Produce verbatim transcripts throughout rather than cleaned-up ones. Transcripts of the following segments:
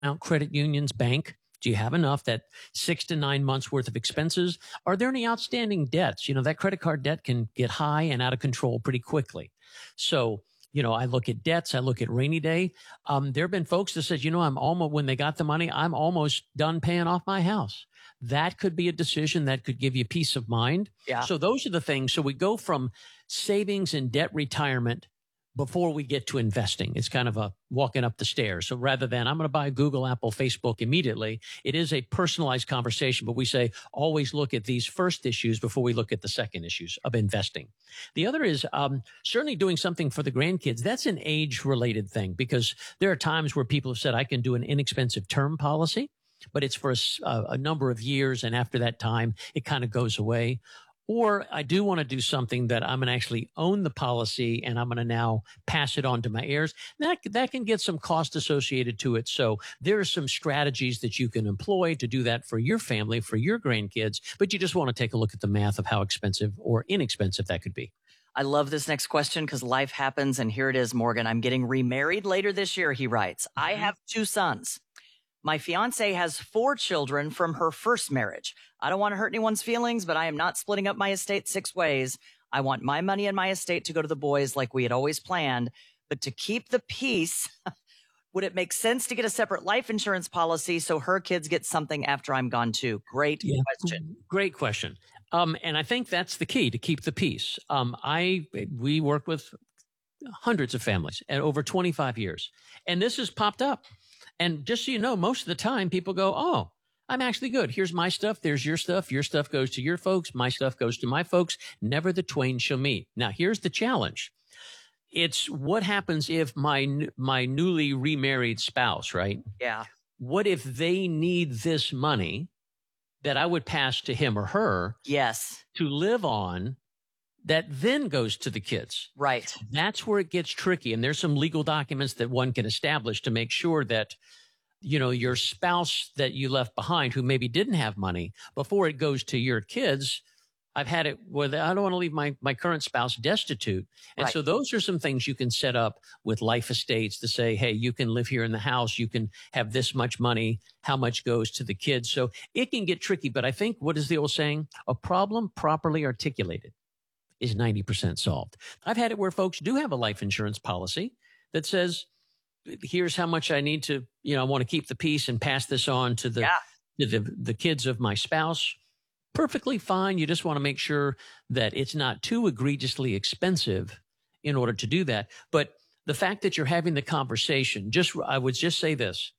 out credit unions, bank? Do you have enough that six to nine months worth of expenses? Are there any outstanding debts? You know, that credit card debt can get high and out of control pretty quickly. So, you know, I look at debts, I look at rainy day. Um, there have been folks that said, you know, I'm almost, when they got the money, I'm almost done paying off my house. That could be a decision that could give you peace of mind. Yeah. So those are the things. So we go from savings and debt retirement before we get to investing. It's kind of a walking up the stairs. So rather than I'm going to buy Google, Apple, Facebook immediately, it is a personalized conversation. But we say always look at these first issues before we look at the second issues of investing. The other is um, certainly doing something for the grandkids. That's an age-related thing because there are times where people have said, I can do an inexpensive term policy, but it's for a, a number of years. And after that time, it kind of goes away. Or I do want to do something that I'm going to actually own the policy and I'm going to now pass it on to my heirs. That, that can get some cost associated to it. So there are some strategies that you can employ to do that for your family, for your grandkids, but you just want to take a look at the math of how expensive or inexpensive that could be. I love this next question because life happens. And here it is, Morgan. I'm getting remarried later this year, he writes. I have two sons. My fiance has four children from her first marriage. I don't want to hurt anyone's feelings, but I am not splitting up my estate six ways. I want my money and my estate to go to the boys like we had always planned. But to keep the peace, would it make sense to get a separate life insurance policy so her kids get something after I'm gone too? Great yeah. question. Great question. Um, and I think that's the key to keep the peace. Um, I we work with hundreds of families at over twenty-five years, and this has popped up. And just so you know, most of the time people go, oh, I'm actually good. Here's my stuff. There's your stuff. Your stuff goes to your folks. My stuff goes to my folks. Never the twain shall meet. Now, here's the challenge. It's what happens if my my newly remarried spouse, right? Yeah. What if they need this money that I would pass to him or her? Yes. To live on that then goes to the kids. Right. That's where it gets tricky. And there's some legal documents that one can establish to make sure that, you know, your spouse that you left behind who maybe didn't have money before it goes to your kids. I've had it where I don't want to leave my, my current spouse destitute. And right. so those are some things you can set up with life estates to say, hey, you can live here in the house. You can have this much money. How much goes to the kids? So it can get tricky. But I think, what is the old saying? A problem properly articulated is ninety percent solved. I've had it where folks do have a life insurance policy that says, here's how much I need to, you know, I want to keep the peace and pass this on to the, yeah. to the, the kids of my spouse. Perfectly fine. You just want to make sure that it's not too egregiously expensive in order to do that. But the fact that you're having the conversation, just, I would just say this.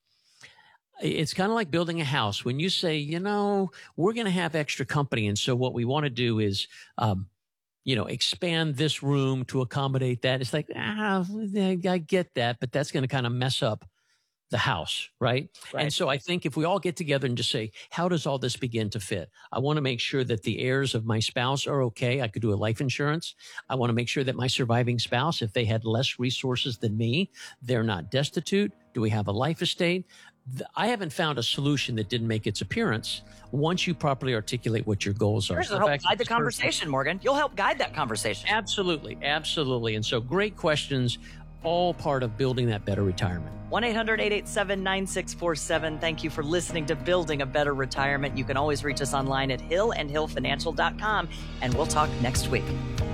It's kind of like building a house. When you say, you know, we're going to have extra company. And so what we want to do is, um, you know, expand this room to accommodate that. It's like, ah, I get that, but that's going to kind of mess up the house, right? right? And so I think if we all get together and just say, how does all this begin to fit? I want to make sure that the heirs of my spouse are okay. I could do a life insurance. I want to make sure that my surviving spouse, if they had less resources than me, they're not destitute. Do we have a life estate? I haven't found a solution that didn't make its appearance once you properly articulate what your goals are. Yours will help guide the conversation, Morgan. You'll help guide that conversation. Absolutely. Absolutely. And so great questions, all part of building that better retirement. one eight hundred eight eight seven nine six four seven. Thank you for listening to Building a Better Retirement. You can always reach us online at hill and hill financial dot com, and we'll talk next week.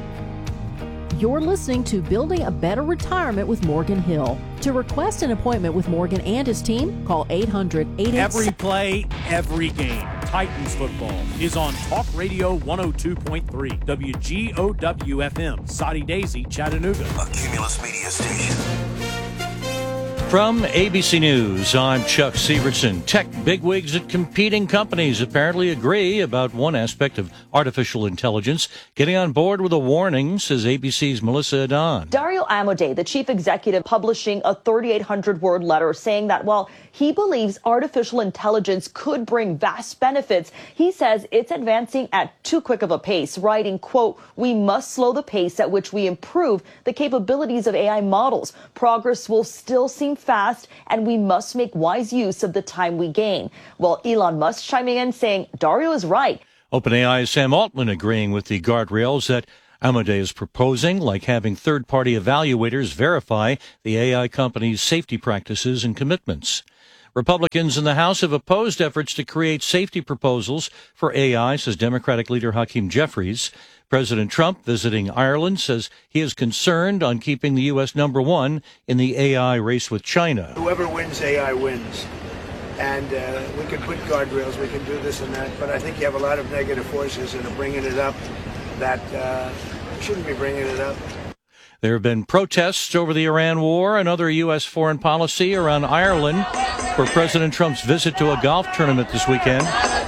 You're listening to Building a Better Retirement with Morgan Hill. To request an appointment with Morgan and his team, call eight hundred eight eight seven. Every play, every game. Titans football is on Talk Radio one oh two point three, W G O W F M, Soddy Daisy, Chattanooga. A Cumulus Media Station. From A B C News, I'm Chuck Severson. Tech bigwigs at competing companies apparently agree about one aspect of artificial intelligence. Getting on board with a warning, says A B C's Melissa Adon. Dario Amodei, the chief executive, publishing a thirty-eight hundred word letter saying that while he believes artificial intelligence could bring vast benefits, he says it's advancing at too quick of a pace, writing, quote, "We must slow the pace at which we improve the capabilities of A I models. Progress will still seem fast, and we must make wise use of the time we gain." Well, Elon Musk chiming in saying Dario is right. OpenAI's Sam Altman agreeing with the guardrails that Amodei is proposing, like having third-party evaluators verify the A I company's safety practices and commitments. Republicans in the House have opposed efforts to create safety proposals for A I, says Democratic leader Hakeem Jeffries. President Trump, visiting Ireland, says he is concerned on keeping the U S number one in the A I race with China. Whoever wins, A I wins. And uh, we can put guardrails, we can do this and that, but I think you have a lot of negative forces that are bringing it up that uh, shouldn't be bringing it up. There have been protests over the Iran war and other U S foreign policy around Ireland for President Trump's visit to a golf tournament this weekend.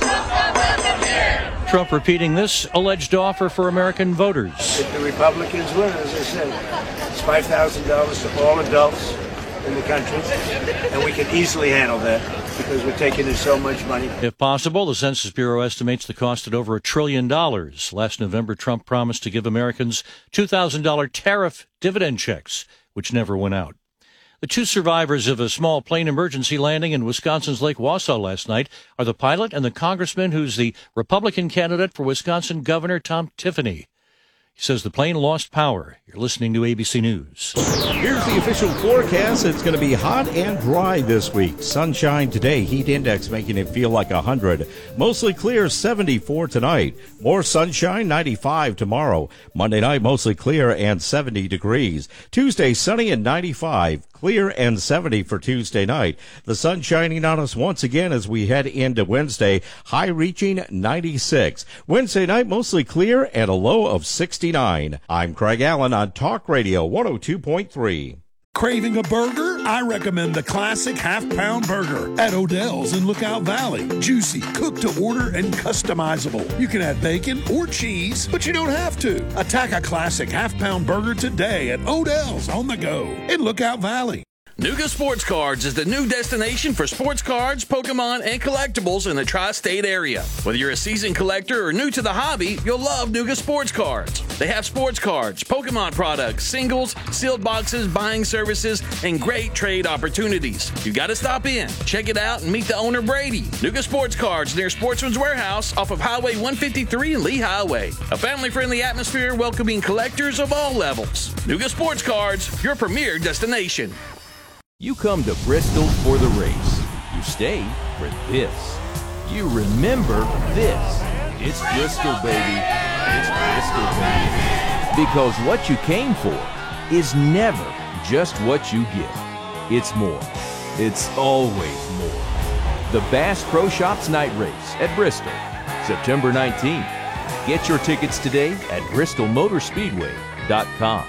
Trump repeating this alleged offer for American voters. If the Republicans win, as I said, it's five thousand dollars to all adults in the country, and we can easily handle that because we're taking in so much money. If possible, the Census Bureau estimates the cost at over a trillion dollars. Last November, Trump promised to give Americans two thousand dollars tariff dividend checks, which never went out. The two survivors of a small plane emergency landing in Wisconsin's Lake Wausau last night are the pilot and the congressman who's the Republican candidate for Wisconsin Governor Tom Tiffany. He says the plane lost power. You're listening to A B C News. Here's the official forecast. It's going to be hot and dry this week. Sunshine today, heat index making it feel like one hundred. Mostly clear, seventy-four tonight. More sunshine, ninety-five tomorrow. Monday night, mostly clear and seventy degrees. Tuesday, sunny and ninety-five. Clear and seventy for Tuesday night. The sun shining on us once again as we head into Wednesday. High reaching ninety-six. Wednesday night, mostly clear and a low of sixty-nine. I'm Craig Allen on Talk Radio one oh two point three. Craving a burger? I recommend the classic half-pound burger at Odell's in Lookout Valley. Juicy, cooked to order, and customizable. You can add bacon or cheese, but you don't have to. Attack a classic half-pound burger today at Odell's on the go in Lookout Valley. Nuga Sports Cards is the new destination for sports cards, Pokemon, and collectibles in the tri-state area. Whether you're a seasoned collector or new to the hobby, you'll love Nuga Sports Cards. They have sports cards, Pokemon products, singles, sealed boxes, buying services, and great trade opportunities. You've got to stop in, check it out, and meet the owner, Brady. Nuga Sports Cards near Sportsman's Warehouse off of Highway one fifty-three and Lee Highway. A family-friendly atmosphere welcoming collectors of all levels. Nuga Sports Cards, your premier destination. You come to Bristol for the race. You stay for this. You remember this. It's Bristol, baby. It's Bristol, baby. Because what you came for is never just what you get. It's more. It's always more. The Bass Pro Shops Night Race at Bristol, September nineteenth. Get your tickets today at bristol motor speedway dot com.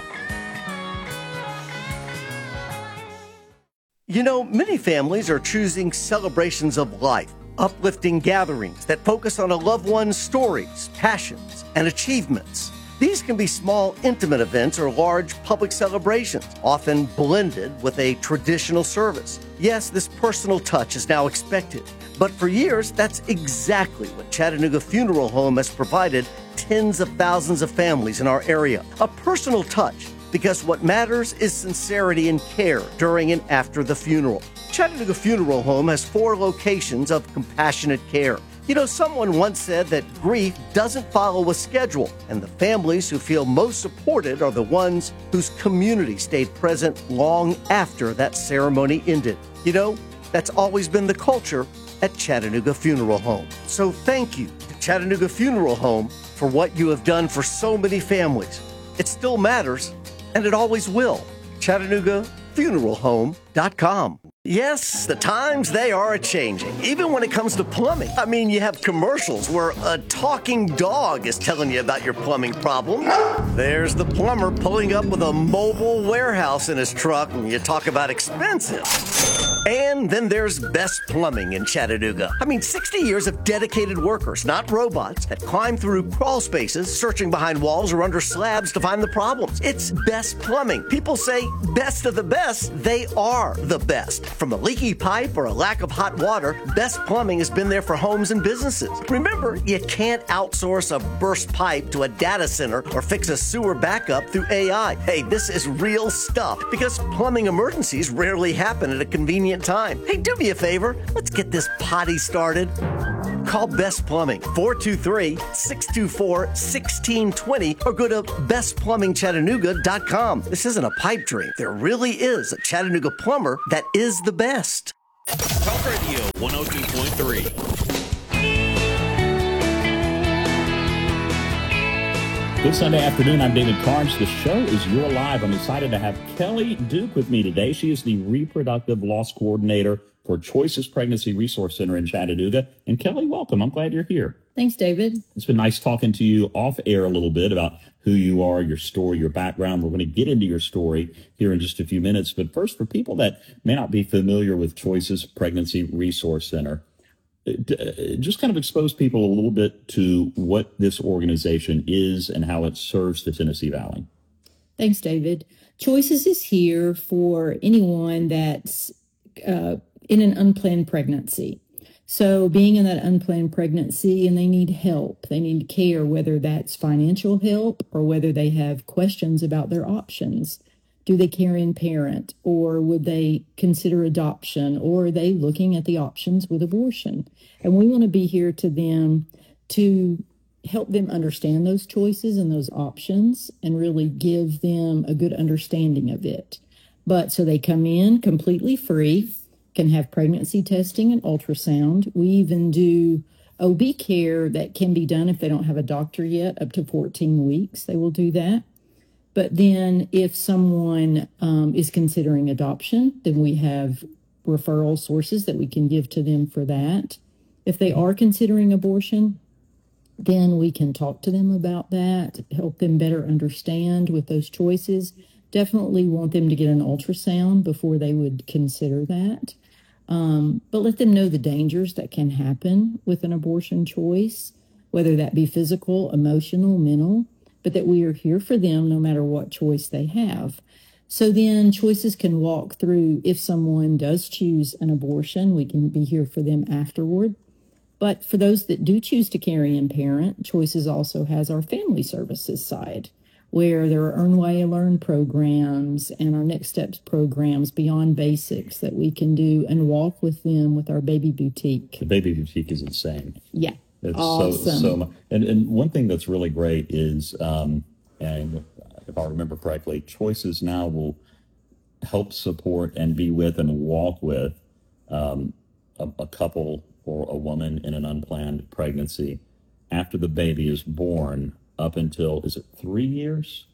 You know, many families are choosing celebrations of life, uplifting gatherings that focus on a loved one's stories, passions, and achievements. These can be small, intimate events or large public celebrations, often blended with a traditional service. Yes, this personal touch is now expected, but for years, that's exactly what Chattanooga Funeral Home has provided tens of thousands of families in our area. A personal touch. Because what matters is sincerity and care during and after the funeral. Chattanooga Funeral Home has four locations of compassionate care. You know, someone once said that grief doesn't follow a schedule, and the families who feel most supported are the ones whose community stayed present long after that ceremony ended. You know, that's always been the culture at Chattanooga Funeral Home. So thank you to Chattanooga Funeral Home for what you have done for so many families. It still matters. And it always will. Chattanooga Funeral Home dot com. Yes, the times, they are a-changing, even when it comes to plumbing. I mean, you have commercials where a talking dog is telling you about your plumbing problem. There's the plumber pulling up with a mobile warehouse in his truck, and you talk about expensive. And then there's Best Plumbing in Chattanooga. I mean, sixty years of dedicated workers, not robots, that climb through crawl spaces, searching behind walls or under slabs to find the problems. It's Best Plumbing. People say best of the best. They are the best. From a leaky pipe or a lack of hot water, Best Plumbing has been there for homes and businesses. Remember, you can't outsource a burst pipe to a data center or fix a sewer backup through A I. Hey, this is real stuff because plumbing emergencies rarely happen at a convenient time. Hey, do me a favor. Let's get this potty started. Call Best Plumbing, four two three, six two four, one six two zero or go to best plumbing chattanooga dot com. This isn't a pipe dream. There really is a Chattanooga plumber that is the best. Talk Talk Radio one oh two point three. Good Sunday afternoon. I'm David Carnes. The show is You're Alive. I'm excited to have Kelly Duke with me today. She is the reproductive loss coordinator for Choices Pregnancy Resource Center in Chattanooga. And Kelly, welcome. I'm glad you're here. Thanks, David. It's been nice talking to you off air a little bit about who you are, your story, your background. We're going to get into your story here in just a few minutes. But first, for people that may not be familiar with Choices Pregnancy Resource Center, just kind of expose people a little bit to what this organization is and how it serves the Tennessee Valley. Thanks, David. Choices is here for anyone that's uh, in an unplanned pregnancy. So being in that unplanned pregnancy and they need help, they need care, whether that's financial help or whether they have questions about their options. Do they carry and parent, or would they consider adoption, or are they looking at the options with abortion? And we want to be here to them to help them understand those choices and those options and really give them a good understanding of it. But so they come in completely free, can have pregnancy testing and ultrasound. We even do O B care that can be done if they don't have a doctor yet, up to fourteen weeks. They will do that. But then if someone um, is considering adoption, then we have referral sources that we can give to them for that. If they are considering abortion, then we can talk to them about that, help them better understand with those choices. Definitely want them to get an ultrasound before they would consider that. Um, but let them know the dangers that can happen with an abortion choice, whether that be physical, emotional, mental, but that we are here for them no matter what choice they have. So then Choices can walk through, if someone does choose an abortion, we can be here for them afterward. But for those that do choose to carry and parent, Choices also has our family services side, where there are Earn While You Learn programs and our Next Steps programs beyond basics that we can do and walk with them with our baby boutique. The baby boutique is insane. Yeah. It's awesome. so, so much. And, and one thing that's really great is, um, and if I remember correctly, Choices now will help support and be with and walk with um, a, a couple or a woman in an unplanned pregnancy after the baby is born up until, is it three years?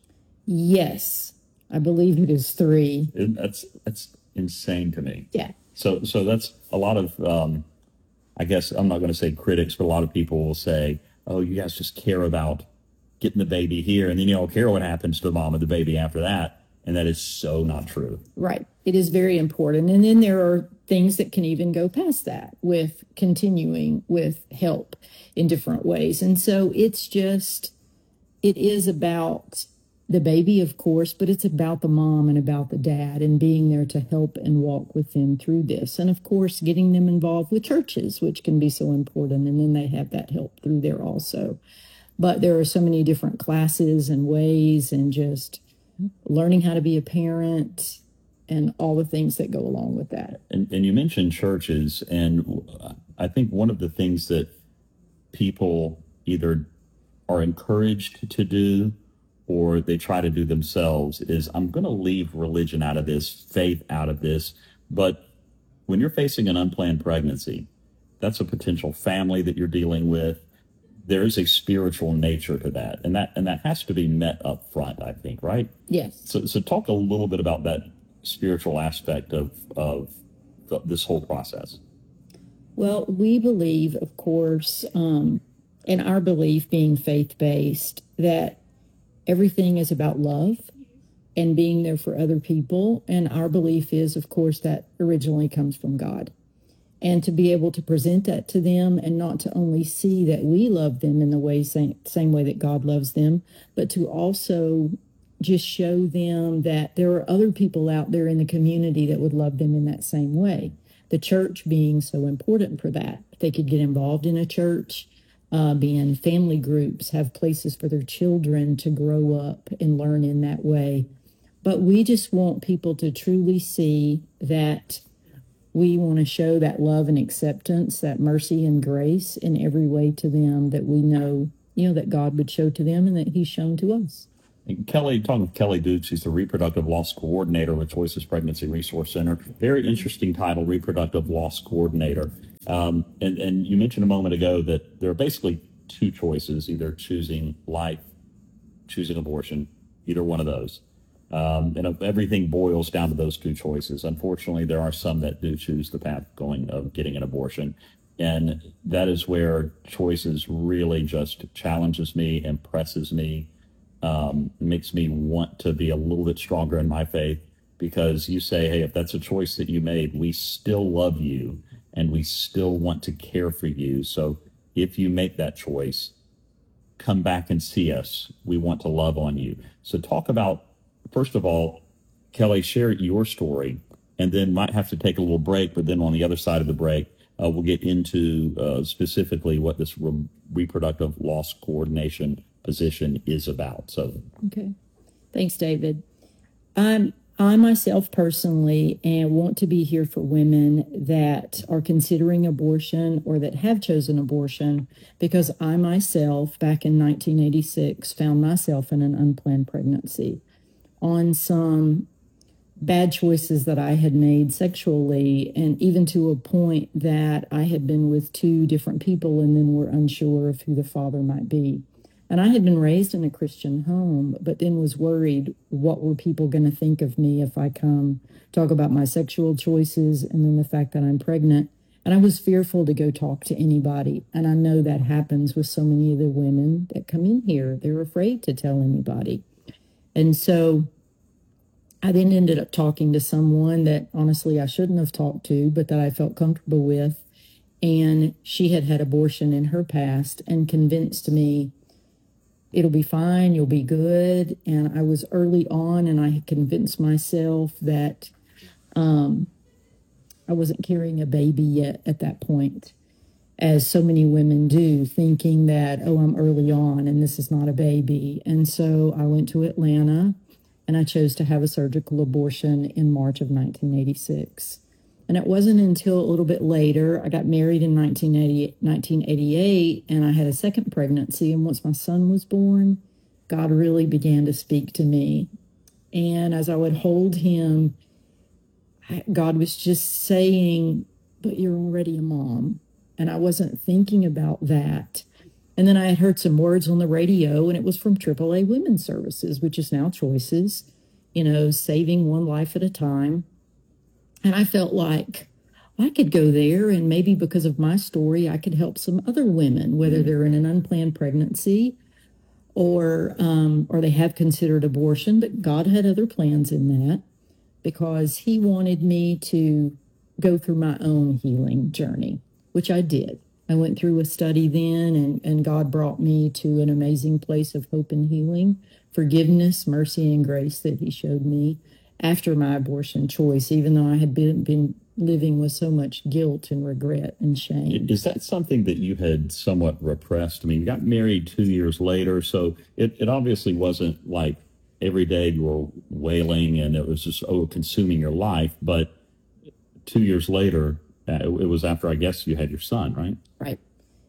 Yes, I believe it is three. It, that's that's insane to me. Yeah. So so that's a lot of. Um, I guess I'm not going to say critics, but a lot of people will say, oh, you guys just care about getting the baby here. And then you don't care what happens to the mom of the baby after that. And that is so not true. Right. It is very important. And then there are things that can even go past that with continuing with help in different ways. And so it's just, it is about the baby, of course, but it's about the mom and about the dad and being there to help and walk with them through this. And of course, getting them involved with churches, which can be so important. And then they have that help through there also. But there are so many different classes and ways and just learning how to be a parent and all the things that go along with that. And, and you mentioned churches. And I think one of the things that people either are encouraged to do or they try to do themselves is, I'm going to leave religion out of this, faith out of this. But when you're facing an unplanned pregnancy, that's a potential family that you're dealing with. There is a spiritual nature to that. And that and that has to be met up front, I think, right? Yes. So so talk a little bit about that spiritual aspect of, of the, this whole process. Well, we believe, of course, um, in our belief being faith-based, that everything is about love and being there for other people. And our belief is, of course, that originally comes from God. And to be able to present that to them and not to only see that we love them in the way same, same way that God loves them, but to also just show them that there are other people out there in the community that would love them in that same way. The church being so important for that. If they could get involved in a church, Uh, be in family groups, have places for their children to grow up and learn in that way. But we just want people to truly see that we want to show that love and acceptance, that mercy and grace in every way to them that we know, you know, that God would show to them and that he's shown to us. And Kelly, talking with Kelly Dukes, he's the reproductive loss coordinator with Choices Pregnancy Resource Center. Very interesting title, reproductive loss coordinator. Um, and, and you mentioned a moment ago that there are basically two choices, either choosing life, choosing abortion, either one of those. Um, and everything boils down to those two choices. Unfortunately, there are some that do choose the path going of getting an abortion. And that is where Choices really just challenges me, impresses me, um, makes me want to be a little bit stronger in my faith, because you say, hey, if that's a choice that you made, we still love you and we still want to care for you. So if you make that choice, come back and see us. We want to love on you. So talk about, first of all, Kelly, share your story, and then might have to take a little break, but then on the other side of the break, uh, we'll get into uh, specifically what this re- reproductive loss coordination position is about. So, okay. Thanks, David. I'm, I myself personally and want to be here for women that are considering abortion or that have chosen abortion, because I myself, back in nineteen eighty-six, found myself in an unplanned pregnancy on some bad choices that I had made sexually, and even to a point that I had been with two different people and then were unsure of who the father might be. And I had been raised in a Christian home, but then was worried, what were people going to think of me if I come talk about my sexual choices and then the fact that I'm pregnant? And I was fearful to go talk to anybody. And I know that happens with so many of the women that come in here. They're afraid to tell anybody. And so I then ended up talking to someone that honestly I shouldn't have talked to, but that I felt comfortable with. And she had had abortion in her past and convinced me, it'll be fine, you'll be good. And I was early on, and I had convinced myself that um, I wasn't carrying a baby yet at that point, as so many women do, thinking that, oh, I'm early on and this is not a baby. And so I went to Atlanta, and I chose to have a surgical abortion in March of nineteen eighty-six. And it wasn't until a little bit later, I got married in nineteen eighty-eight, and I had a second pregnancy. And once my son was born, God really began to speak to me. And as I would hold him, God was just saying, but you're already a mom. And I wasn't thinking about that. And then I had heard some words on the radio, and it was from triple A Women's Services, which is now Choices, you know, saving one life at a time. And I felt like I could go there, and maybe because of my story, I could help some other women, whether they're in an unplanned pregnancy or um, or they have considered abortion. But God had other plans in that, because he wanted me to go through my own healing journey, which I did. I went through a study then, and, and God brought me to an amazing place of hope and healing, forgiveness, mercy, and grace that he showed me after my abortion choice, even though I had been, been living with so much guilt and regret and shame. Is that something that you had somewhat repressed? I mean, you got married two years later, so it, it obviously wasn't like every day you were wailing and it was just, oh, consuming your life. But two years later, uh, it, it was after, I guess, you had your son, right? Right.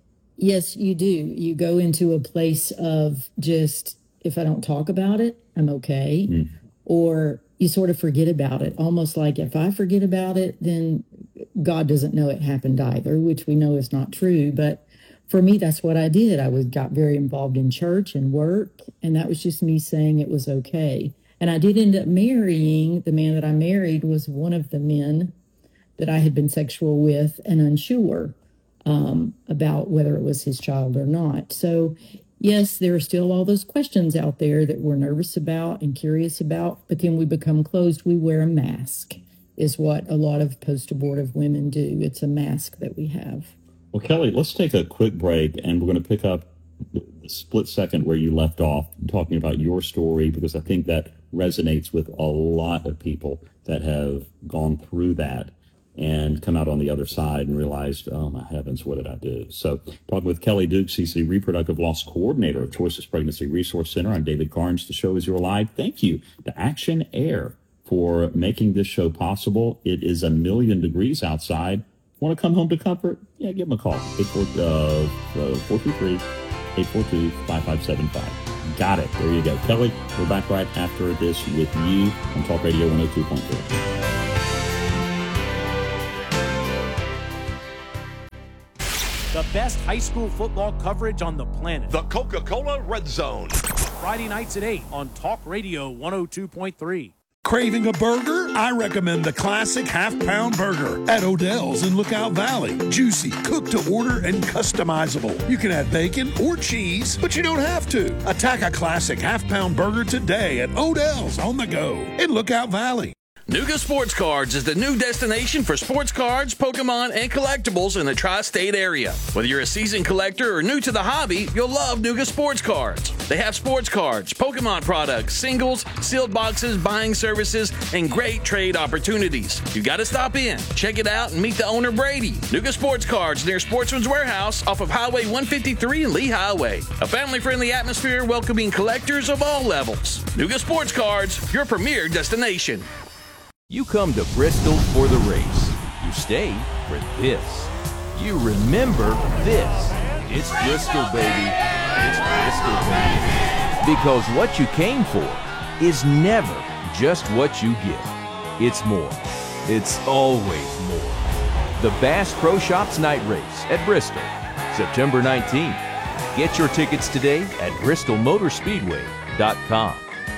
Yes, you do. You go into a place of just, if I don't talk about it, I'm okay. Mm. Or you sort of forget about it, almost like if I forget about it, then God doesn't know it happened either, which we know is not true. But for me, that's what I did. I was got very involved in church and work, and that was just me saying it was okay. And I did end up marrying, the man that I married was one of the men that I had been sexual with and unsure um, about whether it was his child or not. So yes, there are still all those questions out there that we're nervous about and curious about, but then we become closed. We wear a mask, is what a lot of post-abortive women do. It's a mask that we have. Well, Kelly, let's take a quick break, and we're going to pick up the split second where you left off, talking about your story, because I think that resonates with a lot of people that have gone through that and come out on the other side and realized, oh, my heavens, what did I do? So talking with Kelly Dukes, she's the Reproductive Loss Coordinator of Choices Pregnancy Resource Center. I'm David Carnes. The show is your live. Thank you to Action Air for making this show possible. It is a million degrees outside. Want to come home to comfort? Yeah, give them a call. eight four two three, eight four two, five five seven five. got it. There you go. Kelly, we're back right after this with you on Talk Radio one oh two point three. The best high school football coverage on the planet. The Coca-Cola Red Zone. Friday nights at eight on Talk Radio one oh two point three. Craving a burger? I recommend the classic half-pound burger at Odell's in Lookout Valley. Juicy, cooked to order, and customizable. You can add bacon or cheese, but you don't have to. Attack a classic half-pound burger today at Odell's on the go in Lookout Valley. Nuga Sports Cards is the new destination for sports cards, Pokemon, and collectibles in the tri-state area. Whether you're a seasoned collector or new to the hobby, you'll love Nuga Sports Cards. They have sports cards, Pokemon products, singles, sealed boxes, buying services, and great trade opportunities. You got to stop in, check it out, and meet the owner, Brady. Nuga Sports Cards near Sportsman's Warehouse off of Highway one fifty-three and Lee Highway. A family-friendly atmosphere welcoming collectors of all levels. Nuga Sports Cards, your premier destination. You come to Bristol for the race. You stay for this. You remember this. It's Bristol, baby. It's Bristol, baby. Because what you came for is never just what you get. It's more. It's always more. The Bass Pro Shops Night Race at Bristol, September nineteenth. Get your tickets today at bristol motor speedway dot com.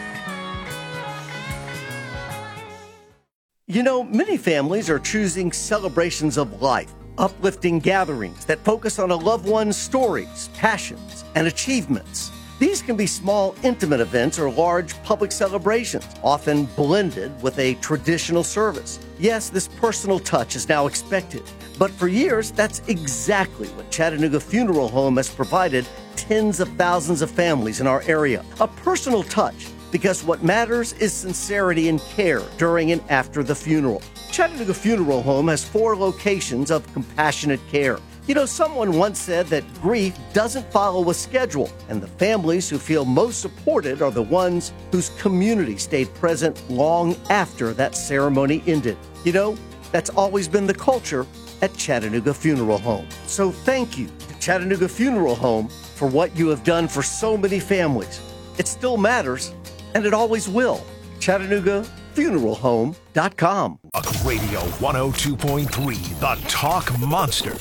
You know, many families are choosing celebrations of life, uplifting gatherings that focus on a loved one's stories, passions, and achievements. These can be small, intimate events or large public celebrations, often blended with a traditional service. Yes, this personal touch is now expected, but for years, that's exactly what Chattanooga Funeral Home has provided tens of thousands of families in our area. A personal touch, because what matters is sincerity and care during and after the funeral. Chattanooga Funeral Home has four locations of compassionate care. You know, someone once said that grief doesn't follow a schedule, and the families who feel most supported are the ones whose community stayed present long after that ceremony ended. You know, that's always been the culture at Chattanooga Funeral Home. So thank you to Chattanooga Funeral Home for what you have done for so many families. It still matters, and it always will. Chattanooga Funeral Home dot com. Radio one oh two point three, the Talk Monster.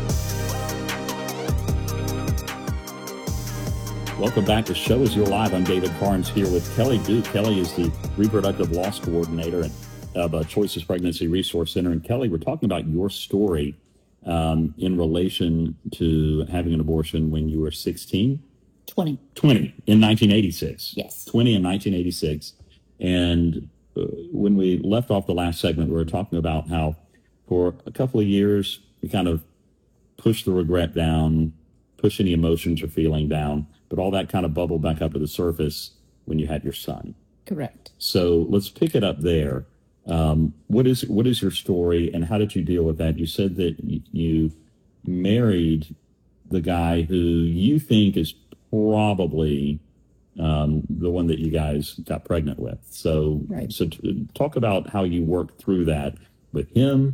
Welcome back. The show is Your Live. I'm David Carnes here with Kelly Duke. Kelly is the reproductive loss coordinator at of uh, Choices Pregnancy Resource Center. And Kelly, we're talking about your story um, in relation to having an abortion when you were sixteen. twenty. twenty in nineteen eighty-six. Yes. twenty in nineteen eighty-six. And uh, when we left off the last segment, we were talking about how for a couple of years, you kind of pushed the regret down, push any emotions or feeling down, but all that kind of bubbled back up to the surface when you had your son. Correct. So let's pick it up there. Um, what is what is your story, and how did you deal with that? You said that y- you married the guy who you think is probably um, the one that you guys got pregnant with. So, right. so t- talk about how you worked through that with him,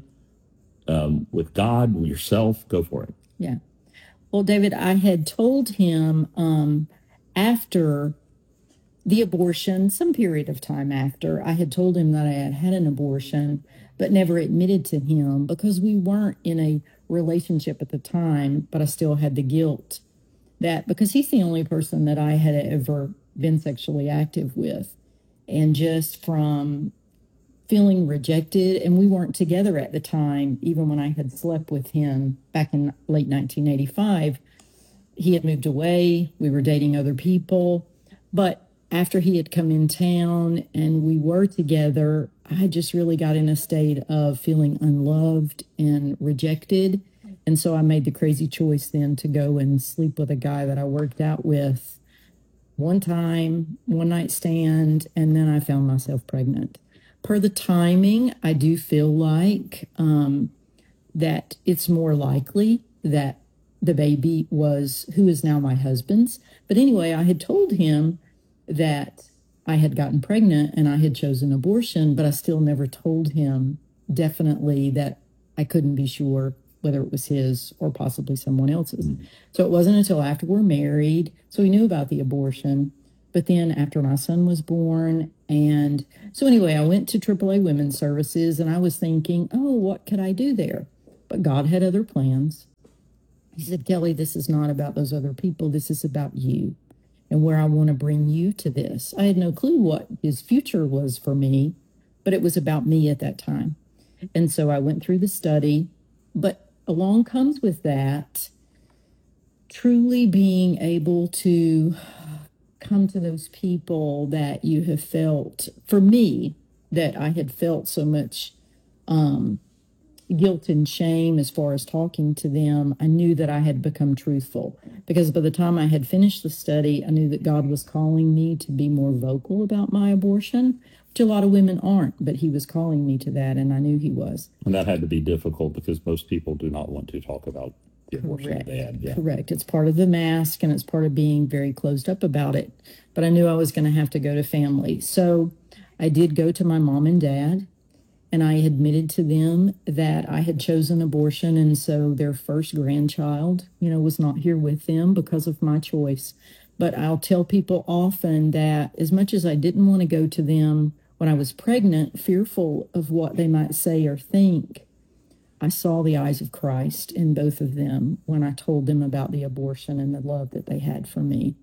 um, with God, with yourself. Go for it. Yeah. Well, David, I had told him um, after the abortion, some period of time after, I had told him that I had had an abortion, but never admitted to him because we weren't in a relationship at the time, but I still had the guilt that because he's the only person that I had ever been sexually active with. And just from feeling rejected, and we weren't together at the time, even when I had slept with him back in late nineteen eighty-five, he had moved away, we were dating other people, but after he had come in town and we were together, I just really got in a state of feeling unloved and rejected. And so I made the crazy choice then to go and sleep with a guy that I worked out with one time, one night stand, and then I found myself pregnant. Per the timing, I do feel like um, that it's more likely that the baby was who is now my husband's. But anyway, I had told him that I had gotten pregnant and I had chosen abortion, but I still never told him definitely that I couldn't be sure whether it was his or possibly someone else's. Mm-hmm. So it wasn't until after we're married. So he knew about the abortion, But then after my son was born, and so anyway, I went to triple A Women's Services, and I was thinking, oh, what could I do there? But God had other plans. He said, Kelly, this is not about those other people. This is about you and where I want to bring you to this. I had no clue what his future was for me, but it was about me at that time. And so I went through the study, but along comes with that, truly being able to come to those people that you have felt, for me, that I had felt so much um, guilt and shame as far as talking to them. I knew that I had become truthful, because by the time I had finished the study, I knew that God was calling me to be more vocal about my abortion, which a lot of women aren't, but he was calling me to that, and I knew he was. And that had to be difficult because most people do not want to talk about the abortion Correct. they had. Yeah. Correct. It's part of the mask, and it's part of being very closed up about it. But I knew I was going to have to go to family. So I did go to my mom and dad, and I admitted to them that I had chosen abortion, and so their first grandchild, you know, was not here with them because of my choice. But I'll tell people often that as much as I didn't want to go to them when I was pregnant, fearful of what they might say or think, I saw the eyes of Christ in both of them when I told them about the abortion and the love that they had for me.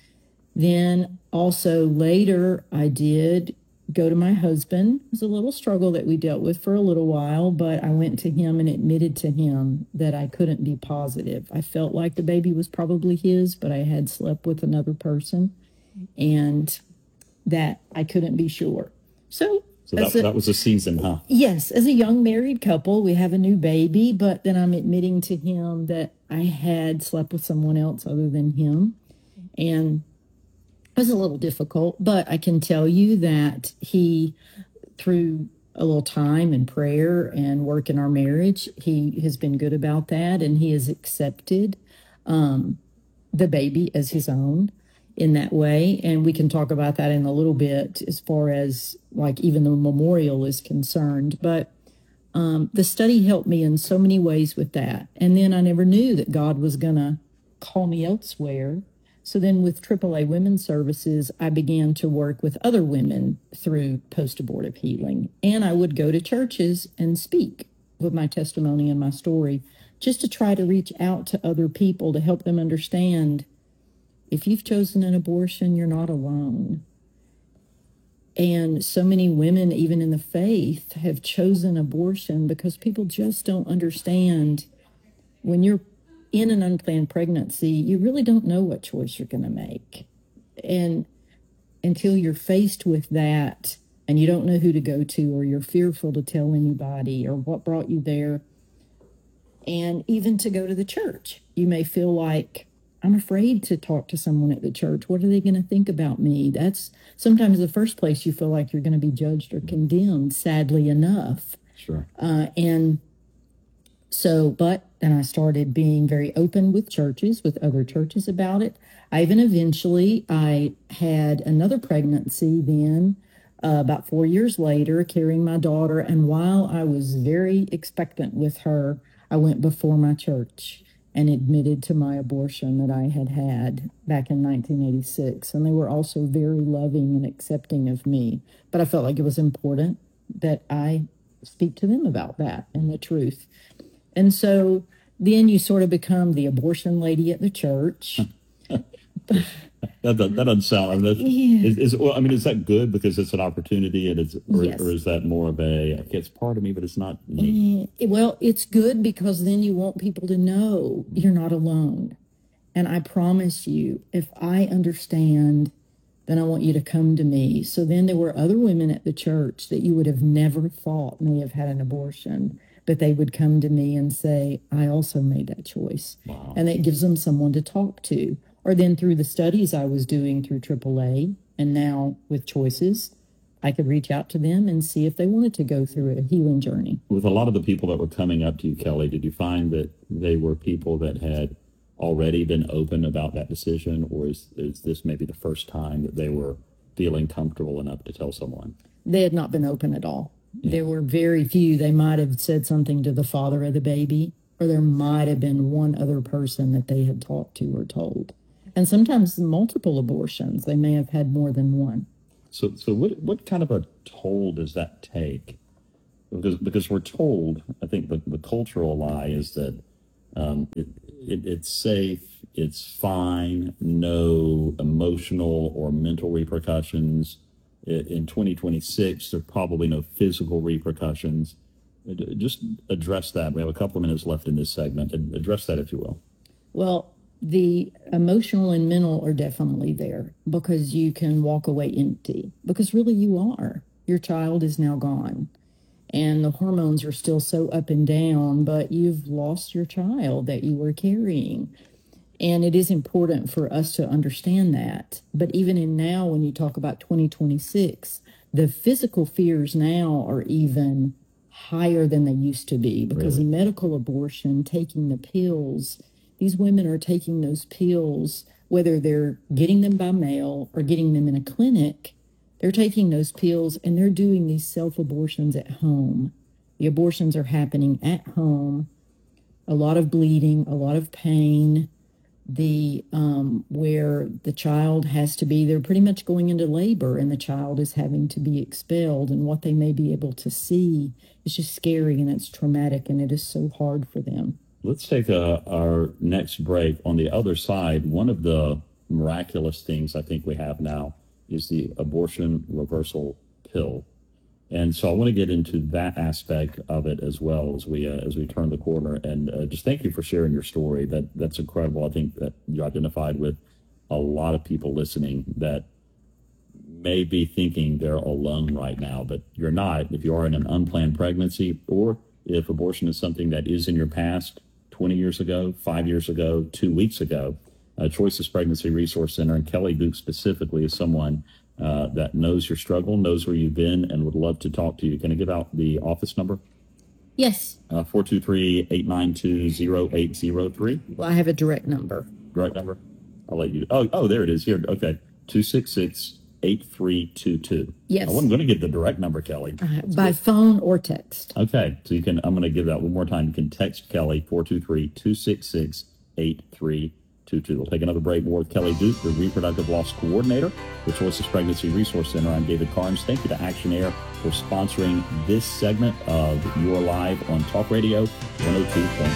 Then also later, I did go to my husband. It was a little struggle that we dealt with for a little while, but I went to him and admitted to him that I couldn't be positive. I felt like the baby was probably his, but I had slept with another person, and that I couldn't be sure. So So that, a, that was a season, huh? Yes. As a young married couple, we have a new baby, but then I'm admitting to him that I had slept with someone else other than him. And it was a little difficult, but I can tell you that he, through a little time and prayer and work in our marriage, he has been good about that, and he has accepted um, the baby as his own in that way. And we can talk about that in a little bit as far as like even the memorial is concerned. But um, the study helped me in so many ways with that. And then I never knew that God was going to call me elsewhere. So then with triple A Women's Services, I began to work with other women through post-abortive healing. And I would go to churches and speak with my testimony and my story, just to try to reach out to other people to help them understand, if you've chosen an abortion, you're not alone. And so many women, even in the faith, have chosen abortion because people just don't understand when you're in an unplanned pregnancy, you really don't know what choice you're going to make. And until you're faced with that and you don't know who to go to, or you're fearful to tell anybody, or what brought you there, and even to go to the church, you may feel like, I'm afraid to talk to someone at the church. What are they going to think about me? That's sometimes the first place you feel like you're going to be judged or condemned, sadly enough. Sure. Uh, and so, but then I started being very open with churches, with other churches about it. I even eventually, I had another pregnancy then, uh, about four years later, carrying my daughter. And while I was very expectant with her, I went before my church and admitted to my abortion that I had had back in nineteen eighty-six. And they were also very loving and accepting of me. But I felt like it was important that I speak to them about that and the truth. And so then you sort of become the abortion lady at the church. that, that, that doesn't sound, I mean, that's, Yeah. is, is, well, I mean, is that good because it's an opportunity, and it's, or, Yes. or is that more of a, okay, it's part of me, but it's not me? Eh, Well, it's good because then you want people to know you're not alone. And I promise you, if I understand, then I want you to come to me. So then there were other women at the church that you would have never thought may have had an abortion, but they would come to me and say, I also made that choice. Wow. And it gives them someone to talk to. Or then through the studies I was doing through triple A, and now with Choices, I could reach out to them and see if they wanted to go through a healing journey. With a lot of the people that were coming up to you, Kelly, did you find that they were people that had already been open about that decision, or is, is this maybe the first time that they were feeling comfortable enough to tell someone? They had not been open at all. Yeah. There were very few. They might have said something to the father of the baby, or there might have been one other person that they had talked to or told. and sometimes multiple abortions. They may have had more than one. So, so what what kind of a toll does that take? Because because we're told, I think the, the cultural lie is that um, it, it, it's safe, it's fine, no emotional or mental repercussions. In twenty twenty-six, there are probably no physical repercussions. Just address that. We have a couple of minutes left in this segment. Address that, if you will. Well, the emotional and mental are definitely there because you can walk away empty, because really you are. Your child is now gone and the hormones are still so up and down, but you've lost your child that you were carrying. And it is important for us to understand that. But even in now, when you talk about twenty twenty-six, the physical fears now are even higher than they used to be because really? medical abortion, taking the pills, these women are taking those pills, whether they're getting them by mail or getting them in a clinic, they're taking those pills and they're doing these self-abortions at home. The abortions are happening at home, a lot of bleeding, a lot of pain, the um, where the child has to be, they're pretty much going into labor and the child is having to be expelled, and what they may be able to see is just scary and it's traumatic and it is so hard for them. Let's take uh, our next break. On the other side, one of the miraculous things I think we have now is the abortion reversal pill. And so I want to get into that aspect of it as well as we uh, as we turn the corner. And uh, just thank you for sharing your story. That that's incredible. I think that you identified with a lot of people listening that may be thinking they're alone right now, but you're not. If you are in an unplanned pregnancy, or if abortion is something that is in your past, twenty years ago, five years ago, two weeks ago, uh, Choices Pregnancy Resource Center, and Kelly Duke specifically is someone uh, that knows your struggle, knows where you've been, and would love to talk to you. Can I give out the office number? Yes. Uh, four two three, eight nine two, zero eight zero three. Well, I have a direct number. Direct number? I'll let you. Oh, oh, there it is. Here. Okay. two six six, eight three two two. Yes. I wasn't going to give the direct number, Kelly. Uh, by good. Phone or text. Okay. So you can, I'm going to give that one more time. You can text Kelly, four two three, two six six, eight three two two. We'll take another break. More with Kelly Duke, the Reproductive Loss Coordinator with Choices Pregnancy Resource Center. I'm David Carnes. Thank you to Action Air for sponsoring this segment of You're Live on Talk Radio one oh two point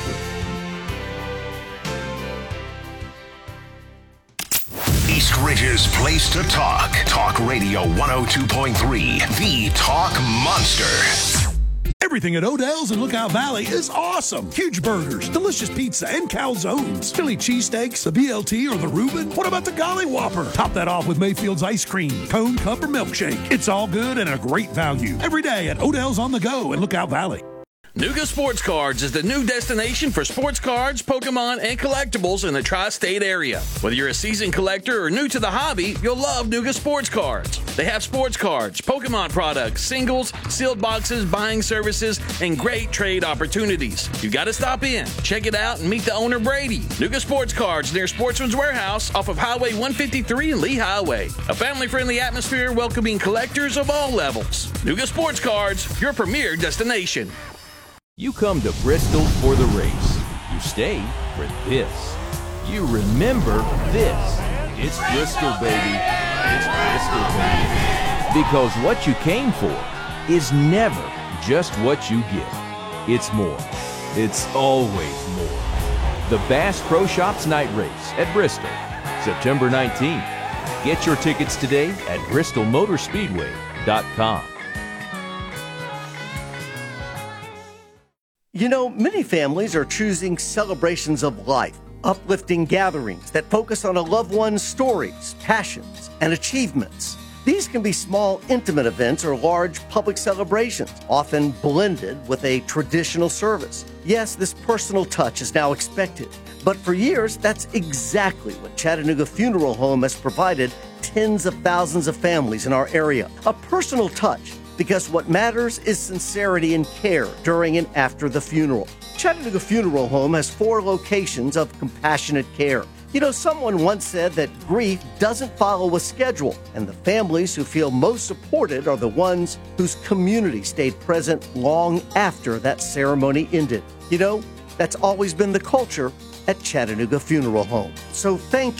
three. East Ridge's place to talk. Talk Radio one oh two point three, the Talk Monster. Everything at Odell's in Lookout Valley is awesome. Huge burgers, delicious pizza, and calzones. Philly cheesesteaks, the B L T, or the Reuben. What about the Golly Whopper? Top that off with Mayfield's ice cream, cone, cup, or milkshake. It's all good and a great value. Every day at Odell's on the Go in Lookout Valley. Nuga Sports Cards is the new destination for sports cards, Pokemon, and collectibles in the tri-state area. Whether you're a seasoned collector or new to the hobby, you'll love Nuga Sports Cards. They have sports cards, Pokemon products, singles, sealed boxes, buying services, and great trade opportunities. You got to stop in, check it out, and meet the owner, Brady. Nuga Sports Cards near Sportsman's Warehouse off of Highway one fifty-three and Lee Highway. A family-friendly atmosphere welcoming collectors of all levels. Nuga Sports Cards, your premier destination. You come to Bristol for the race. You stay for this. You remember this. It's Bristol, baby. It's Bristol, baby. Because what you came for is never just what you get. It's more. It's always more. The Bass Pro Shops Night Race at Bristol, September nineteenth. Get your tickets today at bristol motor speedway dot com. You know, many families are choosing celebrations of life, uplifting gatherings that focus on a loved one's stories, passions, and achievements. These can be small, intimate events or large public celebrations, often blended with a traditional service. Yes, this personal touch is now expected, but for years, that's exactly what Chattanooga Funeral Home has provided tens of thousands of families in our area. A personal touch, because what matters is sincerity and care during and after the funeral. Chattanooga Funeral Home has four locations of compassionate care. You know, someone once said that grief doesn't follow a schedule, and the families who feel most supported are the ones whose community stayed present long after that ceremony ended. You know, that's always been the culture at Chattanooga Funeral Home. So thank you to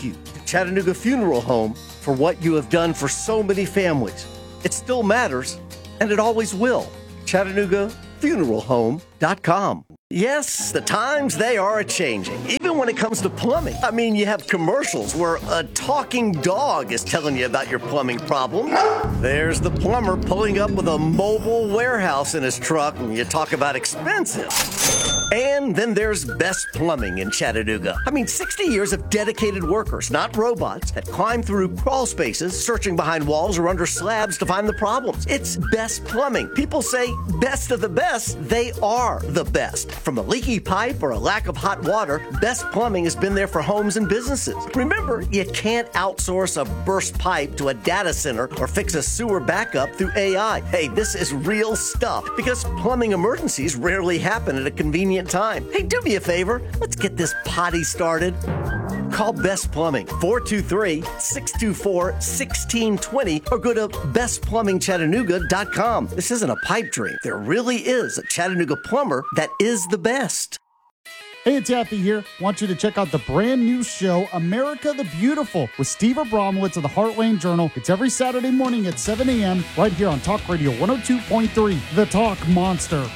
Chattanooga Funeral Home for what you have done for so many families. It still matters, and it always will. Chattanooga Funeral Home dot com. Yes, the times, they are a-changing, even when it comes to plumbing. I mean, you have commercials where a talking dog is telling you about your plumbing problem. There's the plumber pulling up with a mobile warehouse in his truck, and you talk about expensive. And then there's Best Plumbing in Chattanooga. I mean, sixty years of dedicated workers, not robots, that climb through crawl spaces, searching behind walls or under slabs to find the problems. It's Best Plumbing. People say best of the best. They are the best. From a leaky pipe or a lack of hot water, Best Plumbing has been there for homes and businesses. Remember, you can't outsource a burst pipe to a data center or fix a sewer backup through A I. Hey, this is real stuff because plumbing emergencies rarely happen at a convenient time. Hey, do me a favor. Let's get this potty started. Call Best Plumbing, four two three, six two four, one six two zero, or go to best plumbing chattanooga dot com. This isn't a pipe dream. There really is a Chattanooga plumber that is the best. Hey, it's Yappy here. Want you to check out the brand new show, America the Beautiful, with Steve Abramowitz of the Heartland Journal. It's every Saturday morning at seven a.m. right here on Talk Radio one oh two point three, The Talk Monster.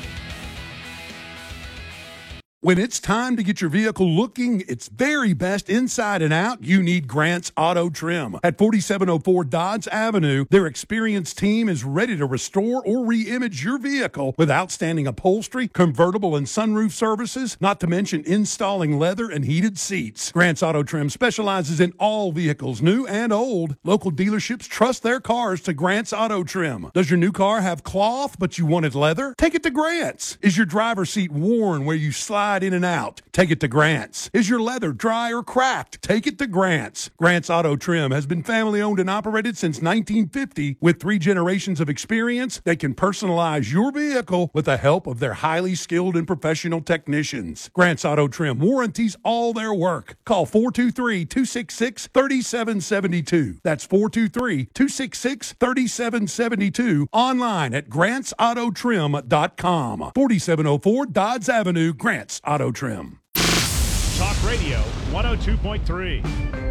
When it's time to get your vehicle looking its very best inside and out, you need Grant's Auto Trim. At forty-seven oh four Dodge Avenue, their experienced team is ready to restore or re-image your vehicle with outstanding upholstery, convertible and sunroof services, not to mention installing leather and heated seats. Grant's Auto Trim specializes in all vehicles, new and old. Local dealerships trust their cars to Grant's Auto Trim. Does your new car have cloth but you wanted leather? Take it to Grant's. Is your driver's seat worn where you slide in and out? Take it to Grant's. Is your leather dry or cracked? Take it to Grant's. Grant's Auto Trim has been family owned and operated since nineteen fifty. With three generations of experience, they can personalize your vehicle with the help of their highly skilled and professional technicians. Grant's Auto Trim warranties all their work. Call four two three, two six six, three seven seven two. That's four two three, two six six, three seven seven two. Online at grants auto trim dot com. forty-seven oh four Dodds Avenue, Grant's Auto Trim. Talk Radio one oh two point three.